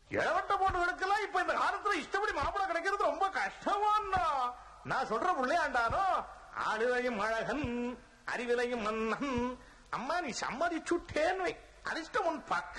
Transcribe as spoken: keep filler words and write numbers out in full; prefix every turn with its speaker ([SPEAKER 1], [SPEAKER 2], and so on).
[SPEAKER 1] இளவட்ட போட்டுகளுக்கெல்லாம் இப்ப இந்த காலத்துல இஷ்டப்படி மாப்பிளை கிடைக்கிறது ரொம்ப கஷ்டமாண்டா. நான் சொல்ற பிள்ளையாண்டானோ ஆளுவையும் அழகன் அறிவிலையும் மன்னன். அம்மா நீ சம்மதிச்சுட்டேன்னு அதிர்ஷ்டம் உன் பக்கம்